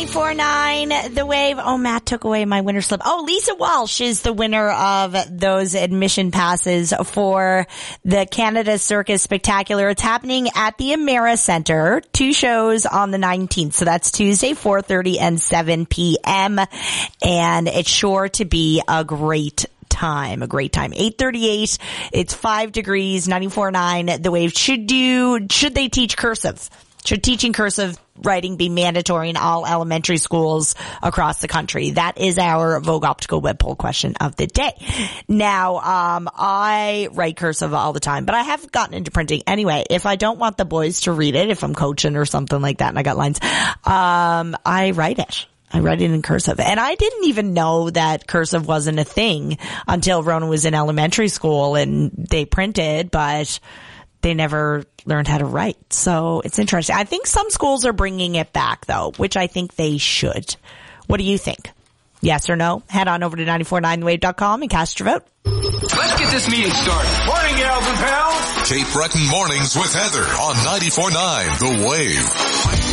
94.9 The Wave. Oh, Matt took away my winner slip. Oh, Lisa Walsh is the winner of those admission passes for the Canada Circus Spectacular. It's happening at the Amera Center. 2 shows on the 19th. So that's Tuesday, 4:30 and 7 p.m. And it's sure to be a great time. 8:38. It's 5 degrees, 94.9 The Wave. Should they teach cursive? Should teaching cursive writing be mandatory in all elementary schools across the country? That is our Vogue Optical web poll question of the day. Now, I write cursive all the time, but I have gotten into printing. Anyway, if I don't want the boys to read it, if I'm coaching or something like that and I got lines, I write it. I write it in cursive. And I didn't even know that cursive wasn't a thing until Rona was in elementary school and they printed, but they never learned how to write. So it's interesting. I think some schools are bringing it back, though, which I think they should. What do you think? Yes or no? Head on over to 949thewave.com and cast your vote. Let's get this meeting started. Morning, gals and pals. Cape Breton Mornings with Heather on 94.9 The Wave.